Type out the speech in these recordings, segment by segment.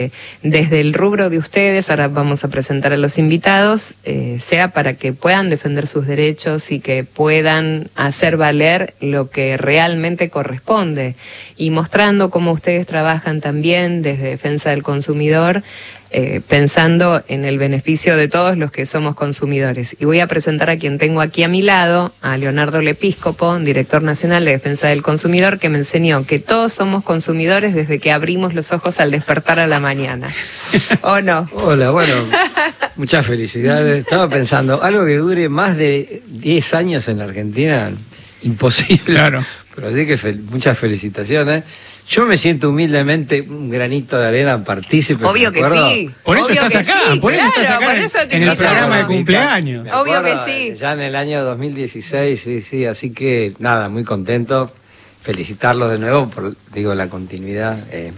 desde el rubro de ustedes, ahora vamos a presentar a los invitados, sea para que puedan defender sus derechos y que puedan hacer valer lo que realmente corresponde, y mostrando cómo ustedes trabajan también desde defensa del consumidor, pensando en el beneficio de todos los que somos consumidores. Y voy a presentar a quien tengo aquí a mi lado, a Leonardo Lepíscopo, director nacional de Defensa del Consumidor, que me enseñó que todos somos consumidores desde que abrimos los ojos al despertar a la mañana. ¿O no? Hola, bueno, muchas felicidades. Estaba pensando, algo que dure más de 10 años en la Argentina, imposible. Claro. Pero así que muchas felicitaciones. Yo me siento humildemente un granito de arena partícipe. Obvio que sí. Por eso estás acá, sí, por eso claro, estás acá por eso en el programa de cumpleaños. Obvio que sí. Ya en el año 2016, sí, así que nada, muy contento. Felicitarlos de nuevo por, la continuidad.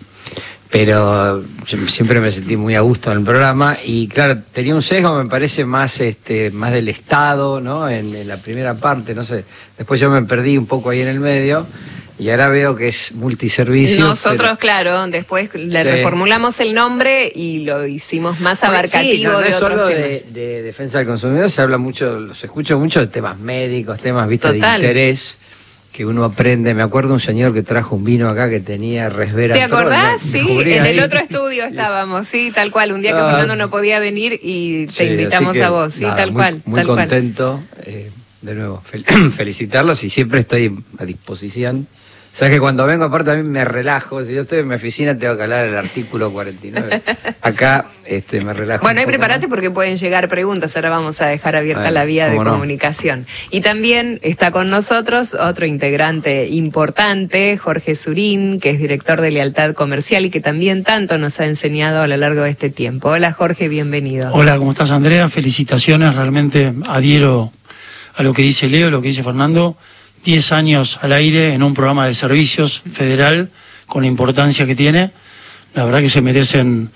Pero yo siempre me sentí muy a gusto en el programa y claro, tenía un sesgo, me parece, más más del Estado, ¿no? En la primera parte, no sé. Después yo me perdí un poco ahí en el medio. Y ahora veo que es multiservicio. Nosotros, claro, después le reformulamos el nombre y lo hicimos más abarcativo no de es otros solo temas. de defensa del consumidor, se habla mucho, los escucho mucho de temas médicos, temas, viste, Total. de interés, que uno aprende. Me acuerdo un señor que trajo un vino acá que tenía resveratrol. ¿Te acordás? Sí, en el ahí. otro estudio estábamos, sí, tal cual. Un día que Fernando no podía venir y te invitamos así que, a vos, sí, nada, tal cual. Muy tal contento, de nuevo, felicitarlos y siempre estoy a disposición. Sabes que cuando vengo aparte a mí me relajo, si yo estoy en mi oficina tengo que hablar del artículo 49. Acá me relajo. Bueno, y prepárate porque pueden llegar preguntas, ahora vamos a dejar abierta la vía de comunicación. Y también está con nosotros otro integrante importante, Jorge Surín, que es director de Lealtad Comercial y que también tanto nos ha enseñado a lo largo de este tiempo. Hola Jorge, bienvenido. Hola, ¿cómo estás, Andrea? Felicitaciones, realmente adhiero a lo que dice Leo, lo que dice Fernando. 10 años al aire en un programa de servicios federal con la importancia que tiene. La verdad que se merecen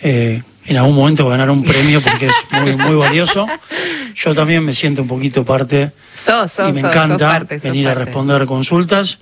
en algún momento ganar un premio porque es muy, muy valioso. Yo también me siento un poquito parte y me encanta venir a responder consultas.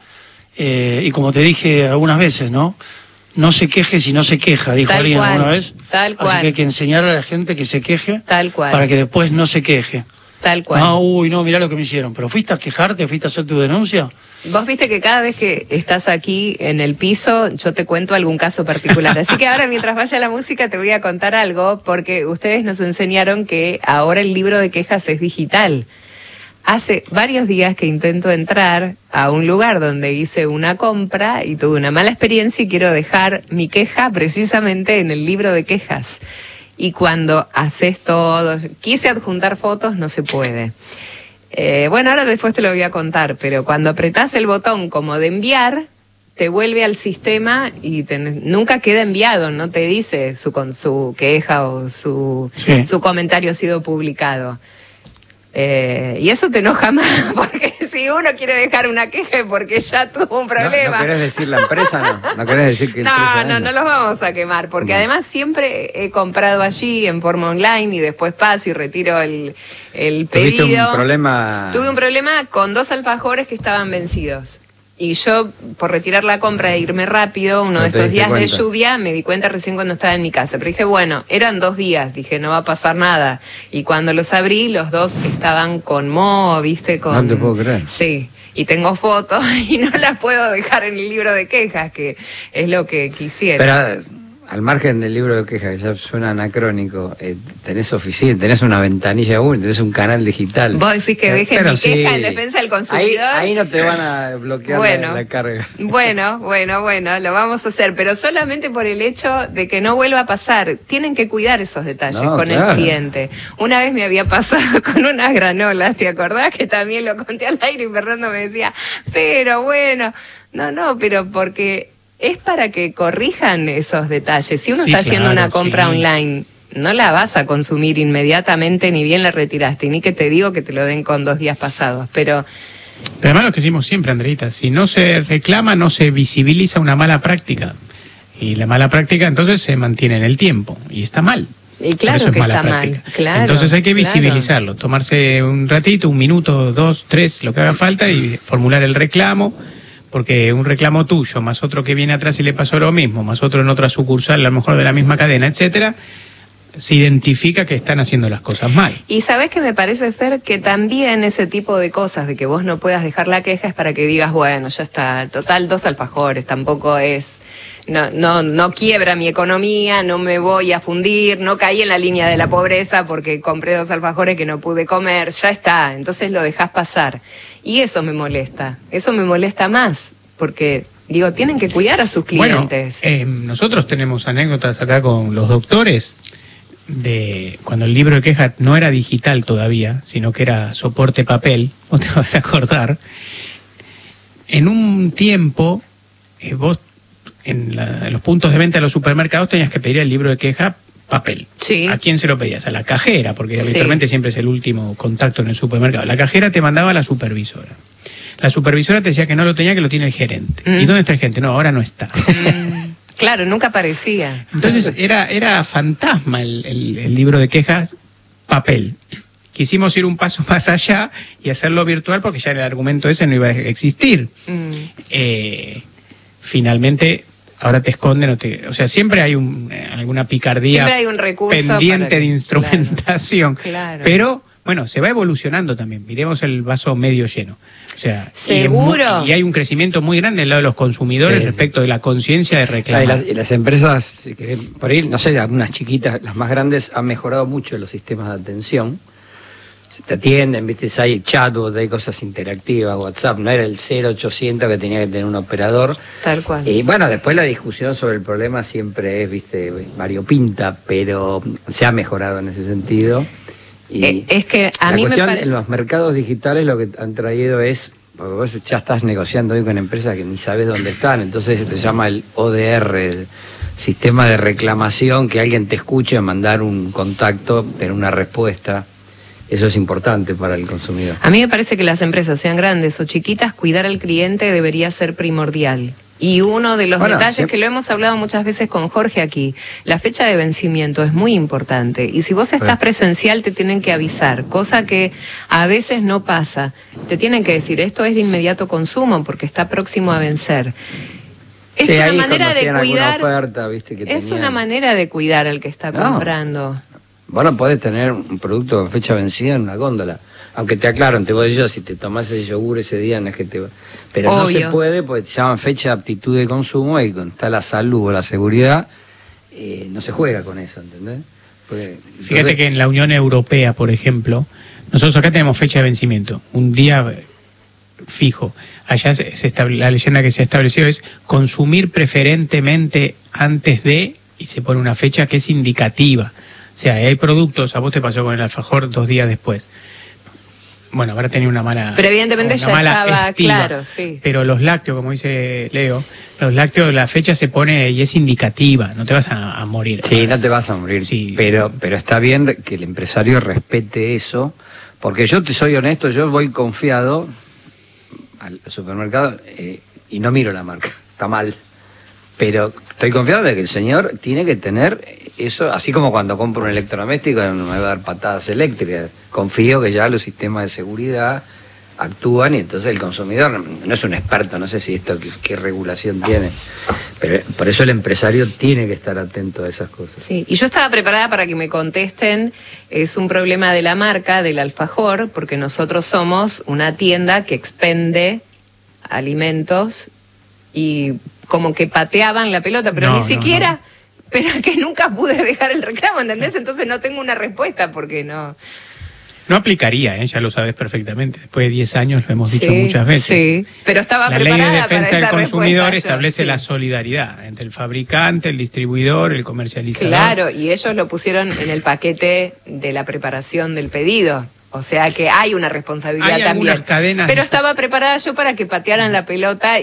Y como te dije algunas veces, ¿no? No se queje si no se queja, dijo alguien alguna vez. Tal cual. Así que hay que enseñar a la gente que se queje para que después no se queje. Tal cual. No, mirá lo que me hicieron. ¿Pero fuiste a quejarte? ¿Fuiste a hacer tu denuncia? Vos viste que cada vez que estás aquí en el piso, yo te cuento algún caso particular. Así que ahora, mientras vaya la música, te voy a contar algo, porque ustedes nos enseñaron que ahora el libro de quejas es digital. Hace varios días que intento entrar a un lugar donde hice una compra y tuve una mala experiencia y quiero dejar mi queja precisamente en el libro de quejas. Y cuando haces todo, quise adjuntar fotos, no se puede. Bueno, ahora después te lo voy a contar, pero cuando apretás el botón como de enviar, te vuelve al sistema y nunca queda enviado, no te dice su queja o su comentario ha sido publicado. Y eso te enoja más, porque si uno quiere dejar una queja es porque ya tuvo un problema. ¿No querés decir la empresa? ¿No querés decir que no los vamos a quemar, porque además siempre he comprado allí en forma online y después paso y retiro el pedido. ¿Tuviste un problema? Tuve un problema con 2 alfajores que estaban vencidos. Y yo, por retirar la compra e irme rápido, uno de estos días de lluvia, me di cuenta recién cuando estaba en mi casa. Pero dije, bueno, eran 2 días, dije, no va a pasar nada. Y cuando los abrí, los 2 estaban con moho, ¿viste? No te puedo creer. Sí, y tengo fotos y no las puedo dejar en el libro de quejas, que es lo que quisiera. Pero al margen del libro de quejas, que ya suena anacrónico, tenés oficina, tenés una ventanilla única, tenés un canal digital. Vos decís que dejes mi queja en defensa del consumidor. Ahí no te van a bloquear la carga. Bueno, lo vamos a hacer, pero solamente por el hecho de que no vuelva a pasar. Tienen que cuidar esos detalles el cliente. Una vez me había pasado con unas granolas, ¿te acordás? Que también lo conté al aire y Fernando me decía, pero bueno, pero porque es para que corrijan esos detalles. Si uno está haciendo una compra online, no la vas a consumir inmediatamente, ni bien la retiraste, ni que te digo que te lo den con 2 días pasados, pero además lo que decimos siempre, Andreita, si no se reclama, no se visibiliza una mala práctica. Y la mala práctica entonces se mantiene en el tiempo, y está mal. Y claro eso que es está mal. Claro, entonces hay que visibilizarlo, tomarse un ratito, 1 minuto, 2, 3, lo que haga falta, y formular el reclamo, porque un reclamo tuyo, más otro que viene atrás y le pasó lo mismo, más otro en otra sucursal, a lo mejor de la misma cadena, etcétera, se identifica que están haciendo las cosas mal. Y sabés que me parece, Fer, que también ese tipo de cosas, de que vos no puedas dejar la queja, es para que digas, bueno, ya está, total, 2 alfajores, tampoco es... No quiebra mi economía, no me voy a fundir, no caí en la línea de la pobreza porque compré 2 alfajores que no pude comer, ya está, entonces lo dejás pasar. Y eso me molesta más, porque, digo, tienen que cuidar a sus clientes. Bueno, nosotros tenemos anécdotas acá con los doctores de cuando el libro de quejas no era digital todavía, sino que era soporte papel, vos te vas a acordar. En un tiempo, vos en los puntos de venta de los supermercados tenías que pedir el libro de queja papel. Sí. ¿A quién se lo pedías? A la cajera, porque Sí. habitualmente siempre es el último contacto en el supermercado. La cajera te mandaba a la supervisora. La supervisora te decía que no lo tenía, que lo tiene el gerente. ¿Y dónde está el gerente? No, ahora no está. Claro, nunca aparecía. Entonces era fantasma el libro de quejas papel. Quisimos ir un paso más allá y hacerlo virtual porque ya el argumento ese no iba a existir. Finalmente, ahora te esconden, o sea, siempre hay alguna picardía, Siempre hay un recurso pendiente para de que- instrumentación. Claro. Pero, bueno, se va evolucionando también. Miremos el vaso medio lleno. O sea, ¿Seguro? Y hay un crecimiento muy grande del lado de los consumidores Sí. respecto de la conciencia de reclamar. Y las empresas, si querés, por ahí, no sé, algunas chiquitas, las más grandes, han mejorado mucho los sistemas de atención. Se te atienden, viste, hay chatbot, hay cosas interactivas, WhatsApp, no era el 0800 que tenía que tener un operador. Tal cual. Y bueno, después la discusión sobre el problema siempre es, viste, variopinta, pero se ha mejorado en ese sentido. Y Es que a la mí me cuestión parece... en los mercados digitales lo que han traído es, porque vos ya estás negociando hoy con empresas que ni sabes dónde están, entonces se te llama el ODR, el sistema de reclamación, que alguien te escuche, mandar un contacto, tener una respuesta. Eso es importante para el consumidor. A mí me parece que las empresas, sean grandes o chiquitas, cuidar al cliente debería ser primordial. Y uno de los Bueno, detalles siempre- que lo hemos hablado muchas veces con Jorge aquí, la fecha de vencimiento es muy importante. Y si vos estás Sí. presencial, te tienen que avisar, cosa que a veces no pasa. Te tienen que decir, esto es de inmediato consumo porque está próximo a vencer. Es Sí, una ahí manera de conocían alguna cuidar. oferta, viste, que Es tenían. una manera de cuidar al que está No. comprando. Vos no podés tener un producto con fecha vencida en una góndola. Aunque te aclaro, te voy yo, si te tomás ese yogur ese día, no es que te va. Pero no se Obvio. puede porque te llaman fecha de aptitud de consumo y cuando está la salud o la seguridad, no se juega con eso, ¿entendés? Porque, Fíjate entonces, que en la Unión Europea, por ejemplo, nosotros acá tenemos fecha de vencimiento, un día fijo. Allá la leyenda que se ha establecido es consumir preferentemente antes de, y se pone una fecha que es indicativa. O sea, hay productos, a vos te pasó con el alfajor 2 días después. Bueno, habrá tenido una mala... Pero evidentemente una ya mala estaba estiva. claro, sí. Pero los lácteos, como dice Leo, los lácteos, la fecha se pone y es indicativa, no te vas a morir. Sí, no te vas a morir. Sí. Pero está bien que el empresario respete eso, porque yo te soy honesto, yo voy confiado al supermercado y no miro la marca, está mal. Pero estoy confiado de que el señor tiene que tener eso, así como cuando compro un electrodoméstico no me va a dar patadas eléctricas. Confío que ya los sistemas de seguridad actúan y entonces el consumidor no es un experto, no sé si esto qué regulación tiene, pero por eso el empresario tiene que estar atento a esas cosas. Sí, y yo estaba preparada para que me contesten, es un problema de la marca, del alfajor, porque nosotros somos una tienda que expende alimentos y como que pateaban la pelota, pero No, ni no, siquiera, no. pero que nunca pude dejar el reclamo, ¿entendés? Entonces no tengo una respuesta porque no... No aplicaría, ya lo sabes perfectamente. Después de 10 años lo hemos dicho Sí, muchas veces. Sí, pero estaba La ley de preparada defensa para del esa consumidor respuesta yo, establece sí. la solidaridad entre el fabricante, el distribuidor, el comercializador. Claro, y ellos lo pusieron en el paquete de la preparación del pedido. O sea que hay una responsabilidad Hay también. algunas cadenas Pero de- estaba preparada yo para que patearan la pelota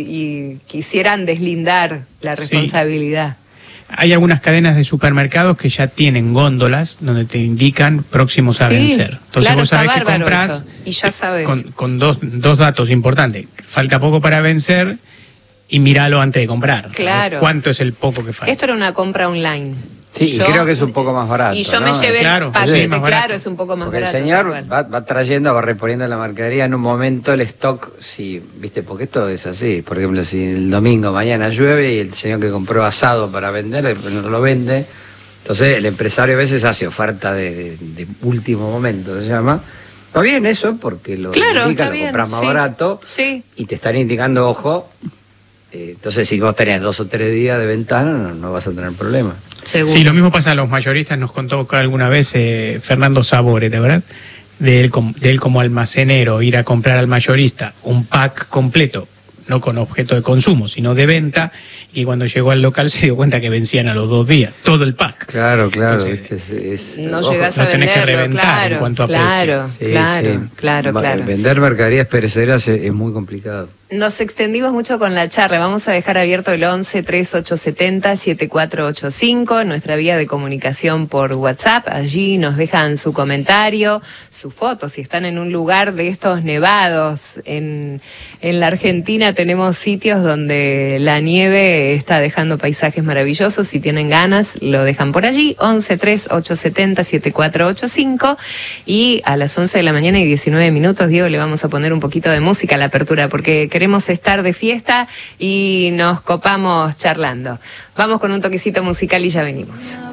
y quisieran deslindar la Sí. responsabilidad. Hay algunas cadenas de supermercados que ya tienen góndolas donde te indican próximos a Sí, vencer. Entonces claro, vos sabés está que bárbaro comprás eso. Y ya sabés. con dos datos importantes. Falta poco para vencer y míralo antes de comprar. Claro. ¿Cuánto es el poco que falta? Esto era una compra online. Sí, y creo que es un poco más barato. Y yo ¿no? me llevé Claro, el paquete, sí, más barato. claro, es un poco más Porque barato. el señor tal cual. va trayendo, va reponiendo la mercadería en un momento el stock, sí, viste, porque esto es así. Por ejemplo, si el domingo mañana llueve y el señor que compró asado para vender no lo vende, entonces el empresario a veces hace oferta de último momento, se llama. Está bien eso, porque lo Claro, indican, está lo bien, compras más sí. barato Sí. y te están indicando, ojo. Entonces, si vos tenés 2 o 3 días de ventana, no vas a tener problema. Seguro. Sí, lo mismo pasa a los mayoristas, nos contó alguna vez Fernando Sabore, ¿de verdad? De él como almacenero, ir a comprar al mayorista un pack completo, no con objeto de consumo, sino de venta, y cuando llegó al local se dio cuenta que vencían a los 2 días, todo el pack. Claro, Entonces, No ojo, llegás no a tenés que venderlo, reventar claro, en cuanto a claro, Sí, claro, sí. claro, claro. Vender mercaderías perecederas es muy complicado. Nos extendimos mucho con la charla. Vamos a dejar abierto el 11-3870-7485, nuestra vía de comunicación por WhatsApp. Allí nos dejan su comentario, su foto. Si están en un lugar de estos nevados en la Argentina, tenemos sitios donde la nieve está dejando paisajes maravillosos. Si tienen ganas, lo dejan por allí. 11-3870-7485. Y a las 11 de la mañana y 19 minutos, Diego, le vamos a poner un poquito de música a la apertura porque queremos estar de fiesta y nos copamos charlando. Vamos con un toquecito musical y ya venimos.